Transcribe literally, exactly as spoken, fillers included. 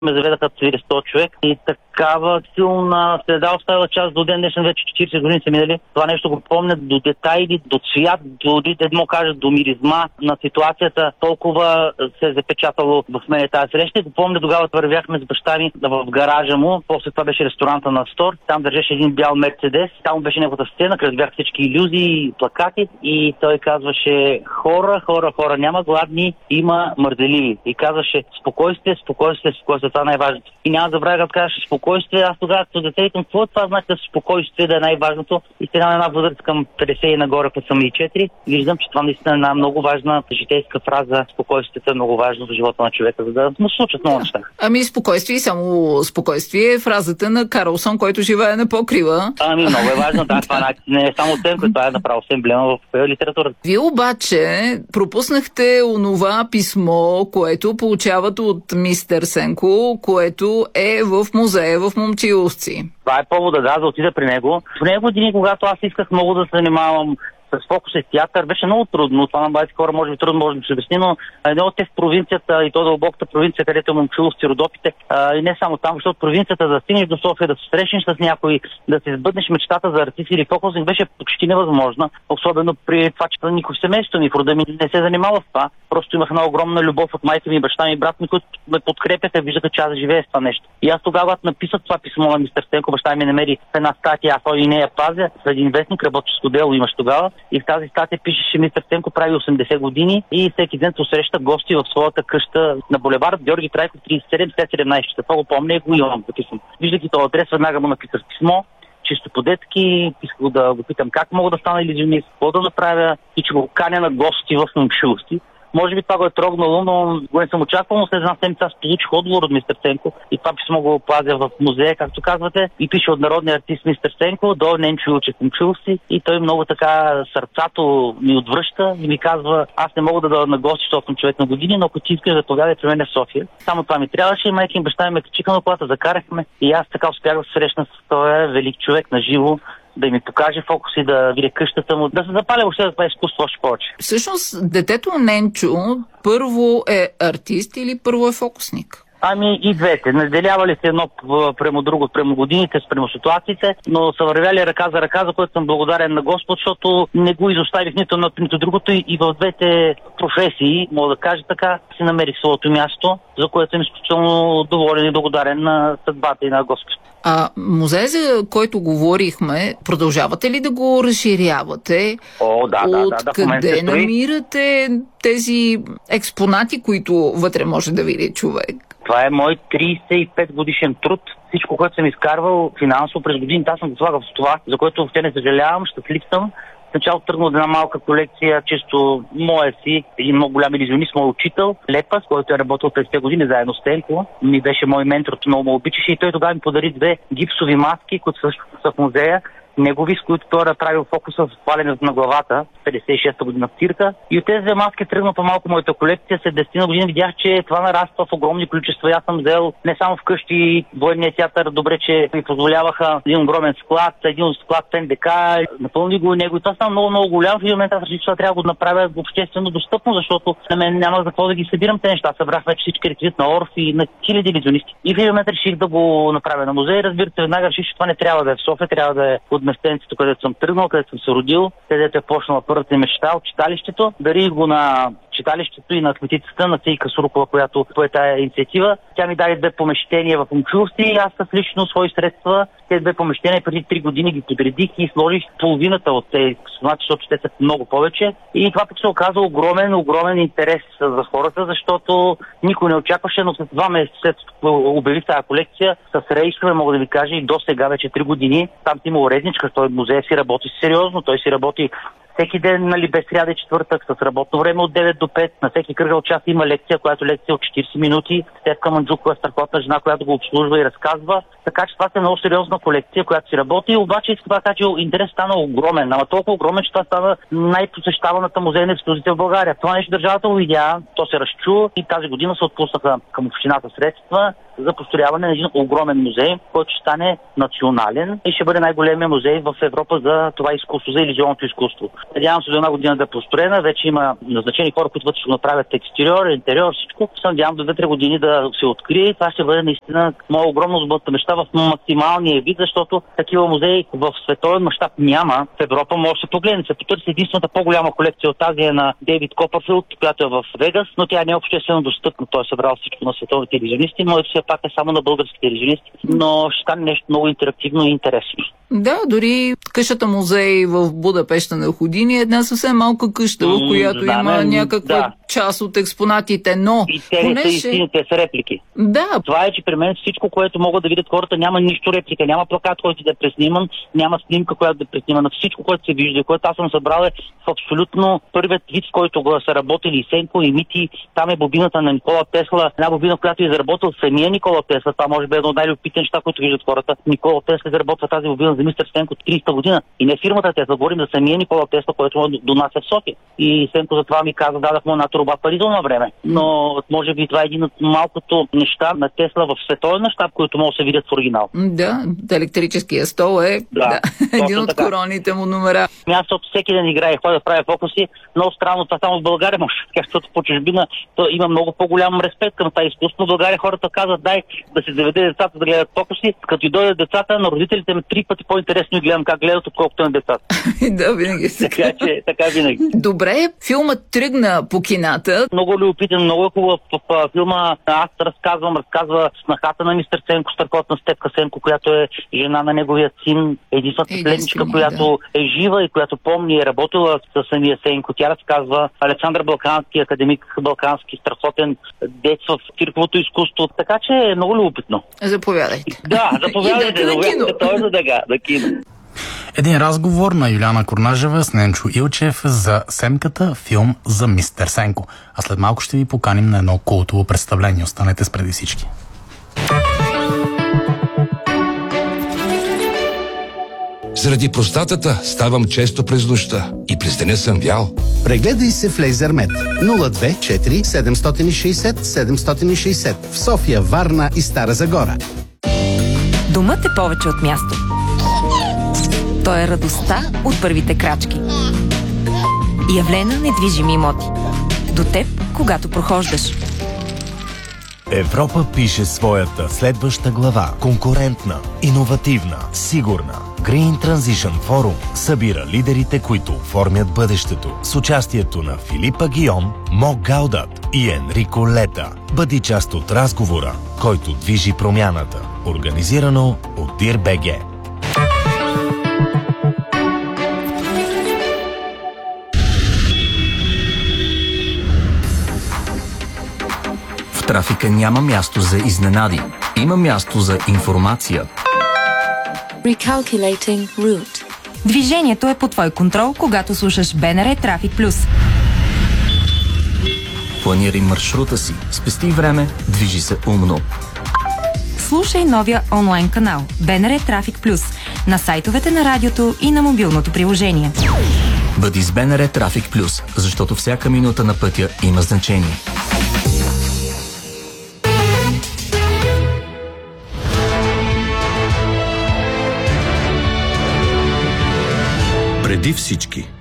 ме заведаха цивили сто човек и такава силна следа оставила част до ден днешен, вече четирийсет години са минали. Това нещо го помнят до детайли, до цвят, дори да мога кажа до миризма на ситуацията. Толкова се е запечатало в мен тази среща и го помня, тогава вървяхме с баща ми в гаража му. После това беше ресторанта на Стор. Там държеше един бял Мерцедес. Там беше неговата сцена, където бяха всички илюзии, плакати и той казваше: хора, хора, хора, няма гладни, има мързеливи. И казваше: спокойствие, спокойствие, спокойствие, това е най-важното. И няма да забравя, като казваше спокойствие, аз тогава като дете викам: какво това значи да спокойствие да е най-важното? И сега на една възраст към петдесет и нагоре, път съм и четири, виждам, че това наистина е една много важна житейска фраза. Спокойствието е много важно за живота на човека, за да му случат много неща. Ами спокойствие и само спокойствие е фразата на Карлсон, който живее на покрива. Ами много е важно, да, това не е само оценка, това е направо емблема в литературата. Вие обаче пропуснахте онова писмо, което получават от мистер Сенко, което е в музея в Момчиловци. Това е повода, да, да отида при него. В него години, когато аз исках много да се занимавам с фокус и театър, беше много трудно. Това на младите хора може би трудно може да се обясни, но едно от те в провинцията, и то дълбоката провинция, където е Момчиловци, Родопите, а, и не само там, защото провинцията да стигнеш до София, да се срещнеш с някой, да си сбъднеш мечтата за артист или фокусник, беше почти невъзможна. Особено при това, че никой в семейството ми, в рода ми не се занимава с това. Просто имах една огромна любов от майка ми, баща ми и брат ми, които ме подкрепяха, виждаха, че аз живея с това нещо. И аз тогава, когато написах това писмо на мистер Стенко, баща ми намери в една статия, аз и не я пазя, в един вестник, работческо дело имаш тогава. И в тази статия пишеше: мистер Стенко прави осемдесет години и всеки ден се среща гости в своята къща на булевард Георги Трайков трийсет и седем, след седемнайсет часа. Това го помня и го имам записан. Виждайки този адрес, веднага му написах писмо, чисто по-детски, исках да го питам как мога да стана илюзионист, какво да направя и че го каня на гости в Момчиловци. Може би това го е трогнало, но го не съм очаквал, но след една седмица аз получих отговор от мистер Сенко и това писмо го пазя в музея, както казвате, и пише от народния артист мистер Сенко до Ненчо Илчев Момчиловци и той много така сърцато ми отвръща и ми казва: аз не мога да дойда на гости, защото съм човек на години, но ако ти искаш да повядай при мен в София. Само това ми трябваше и майка и баща ми ме качиха на колата, закарахме и аз така успях да се срещна с този велик човек на живо, да ми покаже фокус и да видя къщата му, да се запаля въобще за това изкуство още повече. Всъщност, детето Ненчо първо е артист или първо е фокусник? Ами и двете. Разделявали се едно прямо друго, прямо годините, спрямо ситуациите, но са вървяли ръка за ръка, за което съм благодарен на Господ, защото не го изоставих нито на нито другото и в двете професии, мога да кажа така, си намерих своето място, за което съм изключително доволен и благодарен на съдбата и на Господ. А музей, за който говорихме, продължавате ли да го разширявате? О, да, да, да. да Откъде намирате тези експонати, които вътре може да види човек? Това е мой трийсет и пет годишен труд. Всичко, което съм изкарвал финансово през годините, аз съм го слагал в това, за което въобще не съжалявам, щастлив съм. В началото тръгна от една малка колекция, често моя си, един много голям илюзионист, мой учител, Лепа, с който е работил петдесет години заедно с Тенко. Ми беше мой ментор, много ме обичаше и той тогава ми подари две гипсови маски, които също са в музея. Негови, с които той е правил фокуса в свалянето на главата в петдесет и шеста година в цирка. И от тези две маски тръгна по-малко моята колекция. След десет години видях, че това нараства в огромни количества. Аз съм взел не само вкъщи военния театър, добре, че ми позволяваха един огромен склад, един склад в Н Д К, напълни го и него. И това стана много, много голям. В един момент аз реших, че това трябва да го направя обществено достъпно, защото на мен няма за какво да ги събирам тези неща. Събрах вече всички реквизит на Орф и на хиляди илюзионисти. И в един момент реших да го направя на музей. Разбира се, веднага реших, че това не трябва да е в София, трябва да е от местенцето, където съм тръгнал, където съм се родил, където е почнала първата мечта от читалището. Дарих го на читалището и на кметицата, на Цейка Сурукова, която пое тая инициатива. Тя ми даде две помещения в Момчиловци и аз с лично свои средства тези две помещения преди три години ги подредих и сложих половината от тези експонати, защото те са много повече. И това пък се оказа огромен, огромен интерес за хората, защото никой не очакваше, но след два месеца след обяви тази колекция с рейсове, мога да ви кажа, и до сега вече три години. Там има уредничка, той музей си работи сериозно, той си работи всеки ден, нали, без сряда и четвъртък, с работно време от девет до пет. На всеки кръгъл час има лекция, която лекция от четирийсет минути. Стефка Манджукова е страхотна жена, която го обслужва и разказва. Така че това е много сериозна колекция, която си работи. Обаче иска да кажа, че интерес стана огромен. Ама толкова огромен, че това стана най-посещаваната музейна експозиция в България. Това нещо държавата го видя, то се разчу и тази година се отпуснаха към общината средства. за построяване на един огромен музей, който ще стане национален и ще бъде най-големия музей в Европа за това изкуство, за илюзионното изкуство. Надявам се до една година да е построена, вече има назначени хора, които вътре ще го направят екстериор, интериор, всичко. Се надявам до две-три години да се открие и това ще бъде наистина моя огромна сбъдната мечта в максималния вид, защото такива музеи в световен мащаб няма. В Европа може да се погледне. Се потърси единствената по-голяма колекция от тази е на Дейвид Копърфилд, която е в Вегас, но тя не е обществено достъпна. Той е събрал всичко на световните илюзионисти, моето все пак е само на българските илюзионисти, но ще стане нещо много интерактивно и интересно. Да, дори къщата музей в Будапеща на Ходини е една съвсем малка къща, в която Знаме, има някаква да. част от експонатите, но... И те понеже... са истини, те са реплики. Да. Това е, че при мен всичко, което могат да видят хората, няма нищо реплика, няма плакат, който да е пресниман, няма снимка, която да е преснимана. Всичко, което се вижда, което аз съм събрал е в абсолютно първият вид, с който го са работили и Сенко, и Мити. Там е бобината на Никола Тесла, една бобина, която е изработил самия Никола Тесла. Това може би е едно от най-любопитните неща, които виждат хората. Никола Тесла изработва тази бобина за мистер Сенко тридесета година. И не фирмата Тесла, говорим за самия Никола Тесла, който донася в София. И Сенко за това ми каза, дадах му една труба пари на време. Но може би това е един от малкото неща на Тесла в световен мащаб, които могат да се видят в оригинал. Да, електрическия стол е да, да, един от така. Короните му номера. Аз от всеки ден играе, ходя да правя фокуси. Много странно, това само в България може, защото по чужбина то има много по-голям респект към това изкуство. В България хората казват, дай да се заведе децата да гледат фокуси. Като и дойдат децата, на родителите ми три пъти по-интересно и гледам как гледат, отколкото на децата. Да, винаги се така, че, така винаги. Добре, филмът тръгна по кината. Много любопитен, много е хубав. В, в, в филма аз разказвам, разказва снахата на мистер Сенко, страхотна Стефка Сенко, която е жена на неговия син, единствената следничка, която да. е жива и която помни, е работила с самия Сенко. Тя разказва Александър Балкански, академик Балкански, страхотен дец в цирковото изкуство. Така че е много любопитно. Заповядайте. Да, заповядайте. Заповядайте. Точно така, да кино. Един разговор на Юлиана Курнажева с Ненчо Илчев за Семката, филм за мистер Сенко. А след малко ще ви поканим на едно култово представление. Останете с преди всички. Заради простатата ставам често през нощта и през деня съм вял. Прегледай се в Лейзермед нула две четири седем шест шест седем шест шест в София, Варна и Стара Загора. Домът е повече от място. Той е радостта от първите крачки. Явлена недвижими имоти. До теб, когато прохождаш. Европа пише своята следваща глава. Конкурентна, иновативна, сигурна. Green Transition Forum събира лидерите, които оформят бъдещето. С участието на Филипа Гион, Мо Гаудат и Енрико Лета. Бъди част от разговора, който движи промяната. Организирано от ДИР.бг. В трафика няма място за изненади. Има място за информация. Recalculating route. Движението е под твой контрол, когато слушаш БНР Трафик Плюс. Планирай маршрута си, спести време, движи се умно. Слушай новия онлайн канал БНР Трафик Плюс на сайтовете на радиото и на мобилното приложение. Бъди с БНР Трафик Плюс, защото всяка минута на пътя има значение. Преди всички.